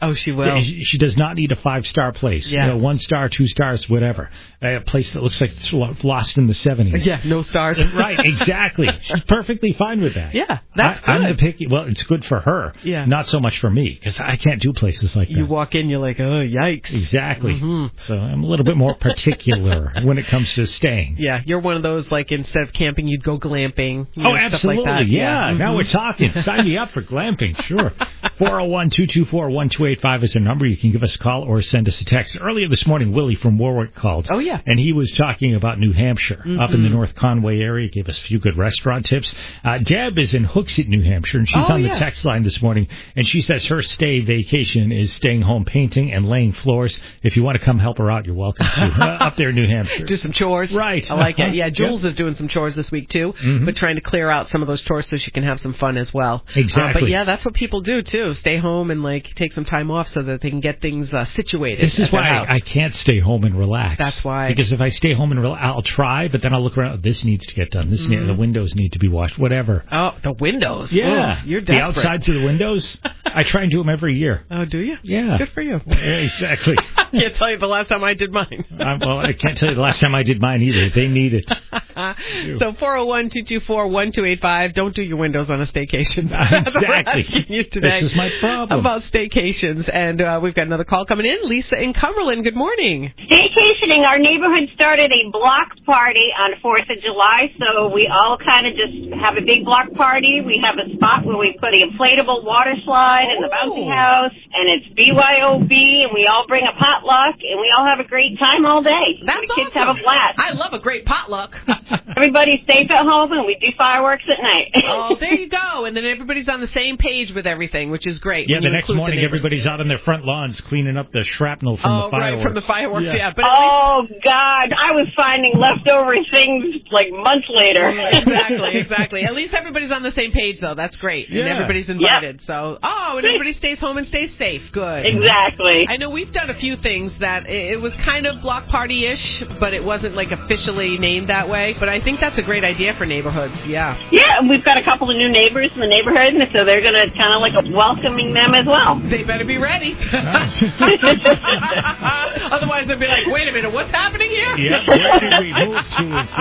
Oh, she will. She does not need a 5-star place. Yeah. 1 star, 2 stars, whatever. A place that looks like it's lost in the 70s. Yeah, no stars. Right, exactly. She's perfectly fine with that. Yeah, that's good. I'm the picky. Well, it's good for her. Yeah. Not so much for me, because I can't do places like that. You walk in, you're like, oh, yikes. Exactly. So I'm a little bit more particular when it comes to staying. Yeah, you're one of those, like, instead of camping, you'd go glamping. Absolutely. Stuff like that. Yeah. Now we're talking. Sign me up for glamping. Sure. 401-224-1285 is the number. You can give us a call or send us a text. Earlier this morning, Willie from Warwick called. Oh, yeah. And he was talking about New Hampshire, up in the North Conway area. Gave us a few good restaurant tips. Deb is in Hooksett, New Hampshire, and she's on the text line this morning. And she says her vacation is staying home painting and laying floors. If you want to come help her out, you're welcome to. Up there in New Hampshire. Do some chores. Right. I like it. Yeah, Jules is doing some chores this week, too, but trying to clear out some of those chores so she can have some fun as well. Exactly. But, yeah, that's what people do, too. Stay home and, like, take some time off so that they can get things situated. This is why I can't stay home and relax. That's why. Because if I stay home and relax, I'll try, but then I'll look around. This needs to get done. The windows need to be washed. Whatever. Oh, the windows. Yeah. Oh, you're desperate. The outsides of the windows. I try and do them every year. Oh, do you? Yeah. Good for you. Yeah, exactly. I can't tell you the last time I did mine. Well, I can't tell you the last time I did mine either. They need it. So 401-224-1285. Don't do your windows on a staycation. Exactly. You today This is my problem. About staycations. And we've got another call coming in. Lisa in Cumberland. Good morning. Staycationing. Our neighborhood started a block party on 4th of July, so we all kind of just have a big block party. We have a spot where we put an inflatable water slide in the bouncy house, and it's BYOB, and we all bring a potluck, and we all have a great time all day. That's the kids awesome. have a blast. I love a great potluck. Everybody's safe at home, and we do fireworks at night. Oh, there you go. And then everybody's on the same page with everything, which is great. Yeah, the next morning everybody's out on their front lawns cleaning up the shrapnel from the fireworks. Right, from the fireworks, yeah. But God, I was finding leftover things like months later. Exactly. At least everybody's on the same page, though. That's great. Yeah. And everybody's invited. Yep. So, and everybody stays home and stays safe. Good. Exactly. I know we've done a few things that it was kind of block party-ish, but it wasn't like officially named that way. But I think that's a great idea for neighborhoods, yeah. Yeah, and we've got a couple of new neighbors in the neighborhood, and so they're going to kind of like welcoming them as well. They better be ready. Otherwise, they'll be like, wait a minute, what's happening here? Yeah, where did we move to?